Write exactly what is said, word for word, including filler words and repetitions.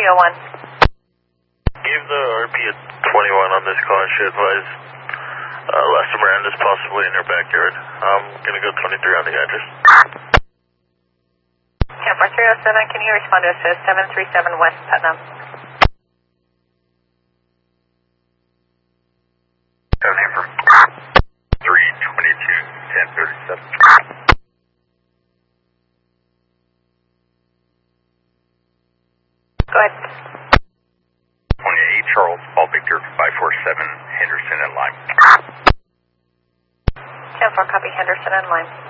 three oh one. Give the R P at twenty-one on this call and should advise uh, Lester Miranda's possibly in her backyard. I'm going to go twenty-three on the address. ten four three oh seven, can you respond to us at seven three seven West Putnam? Coming from three twenty-two, ten thirty-seven. Go ahead. twenty-eight Charles Paul Victor, five four seven Henderson and Lime. ten four, copy Henderson and Lime.